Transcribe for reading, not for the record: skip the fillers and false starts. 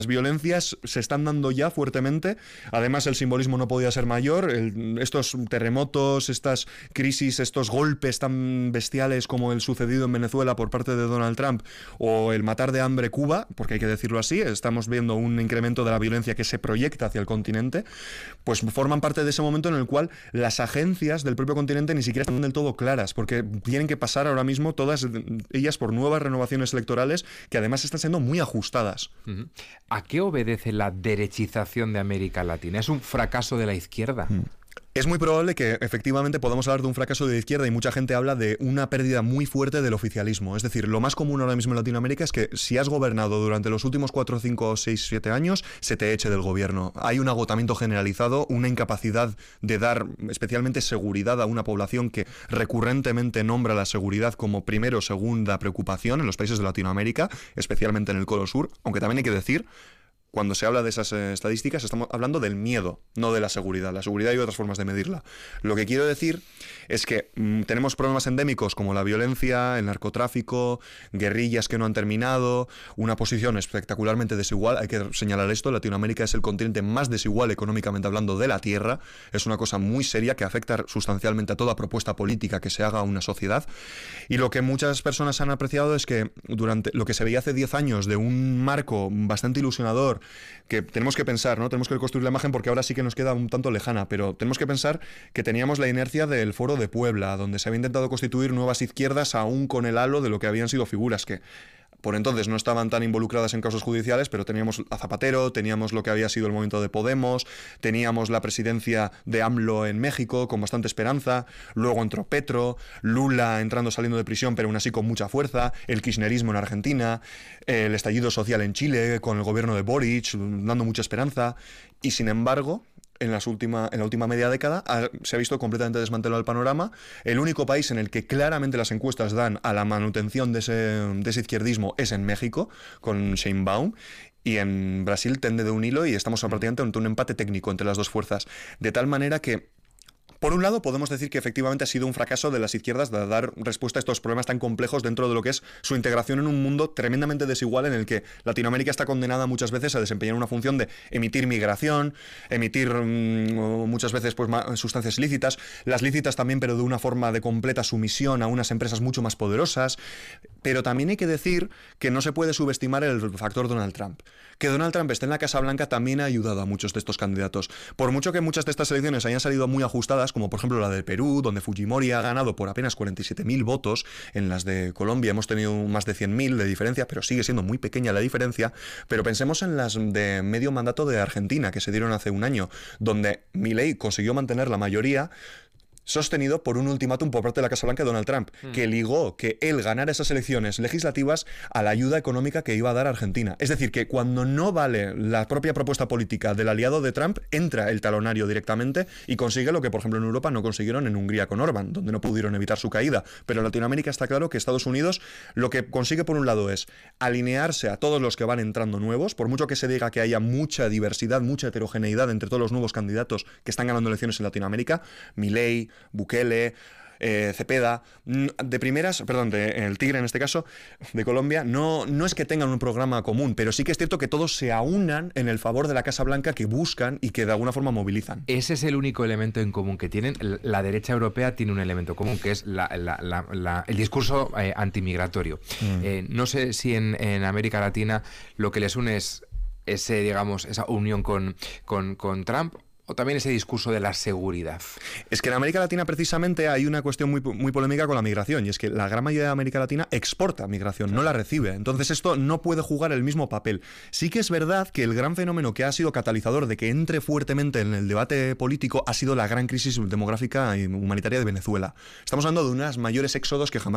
violencias se están dando ya fuertemente. Además, el simbolismo no podía ser mayor. Estos terremotos, estas crisis, estos golpes tan bestiales como el sucedido en Venezuela por parte de Donald Trump, o el matar de hambre Cuba, porque hay que decirlo así, estamos viendo un incremento de la violencia que se proyecta hacia el continente, pues forman parte de ese momento en el cual las agencias del propio continente ni siquiera están del todo claras, porque tienen que pasar ahora mismo todas ellas por nuevas renovaciones electorales que además están siendo muy ajustadas. ¿A qué obedece la derechización de América Latina? ¿Es un fracaso de la izquierda? Es muy probable que efectivamente podamos hablar de un fracaso de la izquierda, y mucha gente habla de una pérdida muy fuerte del oficialismo. Es decir, lo más común ahora mismo en Latinoamérica es que si has gobernado durante los últimos 4, 5, 6, 7 años, se te eche del gobierno. Hay un agotamiento generalizado, una incapacidad de dar especialmente seguridad a una población que recurrentemente nombra la seguridad como primera o segunda preocupación en los países de Latinoamérica, especialmente en el Cono Sur, aunque también hay que decir, cuando se habla de esas estadísticas, estamos hablando del miedo, no de la seguridad. La seguridad hay otras formas de medirla. Lo que quiero decir es que tenemos problemas endémicos como la violencia, el narcotráfico, guerrillas que no han terminado, una posición espectacularmente desigual. Hay que señalar esto: Latinoamérica es el continente más desigual económicamente hablando de la Tierra. Es una cosa muy seria que afecta sustancialmente a toda propuesta política que se haga a una sociedad. Y lo que muchas personas han apreciado es que durante lo que se veía hace 10 años de un marco bastante ilusionador, que tenemos que pensar, ¿no? Tenemos que construir la imagen porque ahora sí que nos queda un tanto lejana, pero tenemos que pensar que teníamos la inercia del Foro de Puebla, donde se había intentado constituir nuevas izquierdas aún con el halo de lo que habían sido figuras que por entonces no estaban tan involucradas en casos judiciales, pero teníamos a Zapatero, teníamos lo que había sido el movimiento de Podemos, teníamos la presidencia de AMLO en México con bastante esperanza, luego entró Petro, Lula entrando, saliendo de prisión, pero aún así con mucha fuerza, el kirchnerismo en Argentina, el estallido social en Chile con el gobierno de Boric dando mucha esperanza, y sin embargo en la última media década se ha visto completamente desmantelado el panorama. El único país en el que claramente las encuestas dan a la manutención de ese izquierdismo es en México, con Sheinbaum, y en Brasil tende de un hilo y estamos prácticamente ante un empate técnico entre las dos fuerzas. De tal manera que, por un lado, podemos decir que efectivamente ha sido un fracaso de las izquierdas de dar respuesta a estos problemas tan complejos dentro de lo que es su integración en un mundo tremendamente desigual, en el que Latinoamérica está condenada muchas veces a desempeñar una función de emitir migración, emitir muchas veces pues sustancias ilícitas, las lícitas también, pero de una forma de completa sumisión a unas empresas mucho más poderosas. Pero también hay que decir que no se puede subestimar el factor Donald Trump. Que Donald Trump esté en la Casa Blanca también ha ayudado a muchos de estos candidatos. Por mucho que muchas de estas elecciones hayan salido muy ajustadas, como por ejemplo la de Perú, donde Fujimori ha ganado por apenas 47.000 votos, en las de Colombia hemos tenido más de 100.000 de diferencia, pero sigue siendo muy pequeña la diferencia. Pero pensemos en las de medio mandato de Argentina, que se dieron hace un año, donde Milei consiguió mantener la mayoría, sostenido por un ultimátum por parte de la Casa Blanca de Donald Trump, que ligó que él ganara esas elecciones legislativas a la ayuda económica que iba a dar a Argentina. Es decir, que cuando no vale la propia propuesta política del aliado de Trump, entra el talonario directamente y consigue lo que, por ejemplo, en Europa no consiguieron en Hungría con Orbán, donde no pudieron evitar su caída. Pero en Latinoamérica está claro que Estados Unidos lo que consigue, por un lado, es alinearse a todos los que van entrando nuevos, por mucho que se diga que haya mucha diversidad, mucha heterogeneidad entre todos los nuevos candidatos que están ganando elecciones en Latinoamérica. Milei, Bukele, Cepeda, de primeras, perdón, el Tigre en este caso, de Colombia, no es que tengan un programa común, pero sí que es cierto que todos se aunan en el favor de la Casa Blanca, que buscan y que de alguna forma movilizan. Ese es el único elemento en común que tienen. La derecha europea tiene un elemento común, que es el discurso antimigratorio. No sé si en América Latina lo que les une es esa unión con Trump, o también ese discurso de la seguridad. Es que en América Latina precisamente hay una cuestión muy polémica con la migración, y es que la gran mayoría de América Latina exporta migración, no la recibe. Entonces esto no puede jugar el mismo papel. Sí que es verdad que el gran fenómeno que ha sido catalizador de que entre fuertemente en el debate político ha sido la gran crisis demográfica y humanitaria de Venezuela. Estamos hablando de unos mayores éxodos que jamás